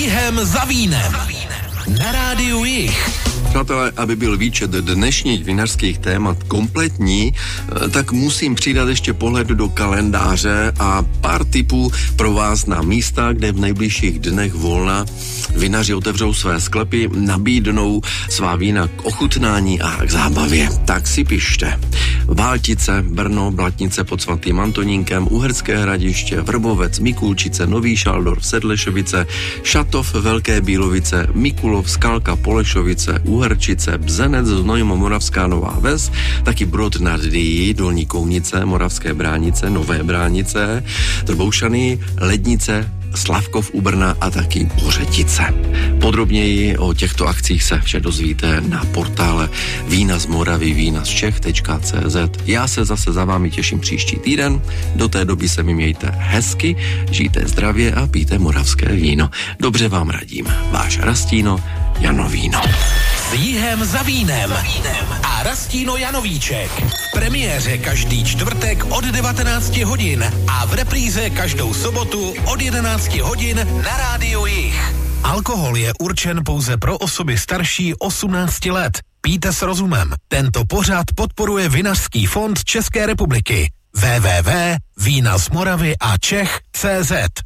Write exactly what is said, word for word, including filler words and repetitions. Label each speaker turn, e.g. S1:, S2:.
S1: Jihem za vínem. Na rádiu Jih.
S2: Přátelé, aby byl výčet dnešních vinařských témat kompletní, tak musím přidat ještě pohled do kalendáře a pár tipů pro vás na místa, kde v nejbližších dnech volna vinaři otevřou své sklepy, nabídnou svá vína k ochutnání a k zábavě. Tak si pište. Váltice, Brno, Blatnice pod svatým Antonínkem, Uherské Hradiště, Vrbovec, Mikulčice, Nový Šaldorf, Sedlešovice, Šatov, Velké Bílovice, Mikulov, Skalka, Polešovice, Uherčice, Bzenec, Znojmo, Moravská Nová Ves, taky Brod nad Dyjí, Dolní Kounice, Moravské Bránice, Nové Bránice, Trboušany, Lednice, Slavkov u Brna a taky Bořetice. Podrobněji o těchto akcích se vše dozvíte na portále vína z Moravy, vína z Čech tečka cé zet. Já se zase za vámi těším příští týden. Do té doby se mi mějte hezky, žijte zdravě a pijte moravské víno. Dobře vám radím. Váš Rastino Janovíno.
S1: S Jihem za vínem a Rastino Janovíček. V premiéře každý čtvrtek od devatenácti hodin a v repríze každou sobotu od jedenácti hodin na rádiu Jih. Alkohol je určen pouze pro osoby starší osmnácti let. Pijte s rozumem. Tento pořad podporuje Vinařský fond České republiky. w w w tečka vína z Moravy a Čech tečka cé zet